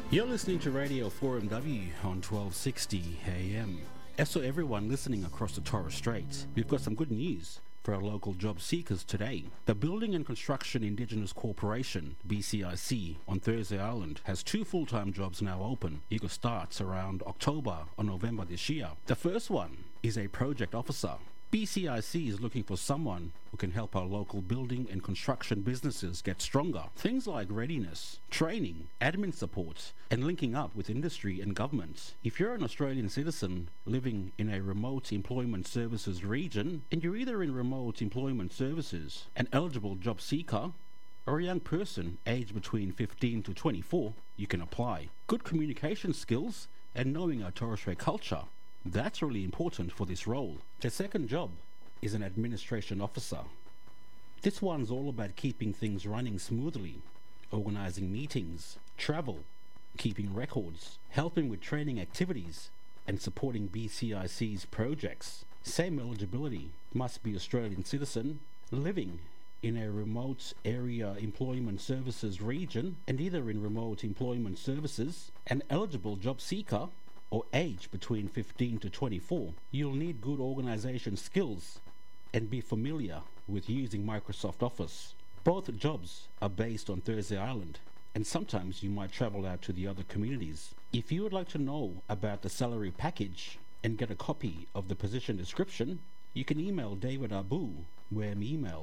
You're listening to Radio 4MW on 1260 AM. As for everyone listening across the Torres Strait, we've got some good news for our local job seekers today. The Building and Construction Indigenous Corporation, BCIC, on Thursday Island has 2 full-time jobs now open. You can start around October or November this year. The first one is a project officer. BCIC is looking for someone who can help our local building and construction businesses get stronger. Things like readiness, training, admin support, and linking up with industry and government. If you're an Australian citizen living in a remote employment services region, and you're either in remote employment services, an eligible job seeker, or a young person aged between 15 to 24, you can apply. Good communication skills and knowing our Torres Strait culture, that's really important for this role. The second job is an administration officer. This one's all about keeping things running smoothly, organising meetings, travel, keeping records, helping with training activities, and supporting BCIC's projects. Same eligibility, must be Australian citizen, living in a remote area employment services region, and either in remote employment services, an eligible job seeker, or age between 15 to 24, you'll need good organisation skills and be familiar with using Microsoft Office. Both jobs are based on Thursday Island, and sometimes you might travel out to the other communities. If you would like to know about the salary package and get a copy of the position description, you can email David Abu, where email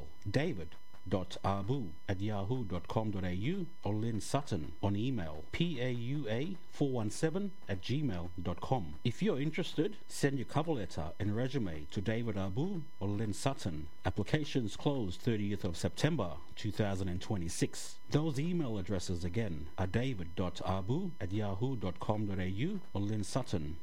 david.abu@yahoo.com.au or Lynn Sutton on email paua417@gmail.com. If you're interested, send your cover letter and resume to David Abu or Lynn Sutton. Applications close 30th of September 2026. Those email addresses again are david.abu@yahoo.com.au or Lynn Sutton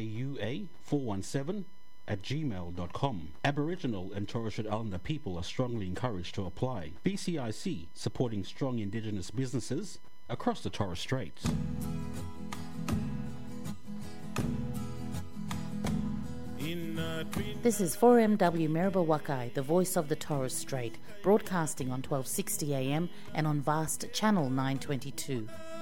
paua417@gmail.com. Aboriginal and Torres Strait Islander people are strongly encouraged to apply. BCIC, supporting strong Indigenous businesses across the Torres Strait. This is 4MW Maribor Wakai, the voice of the Torres Strait, broadcasting on 1260 AM and on Vast Channel 922.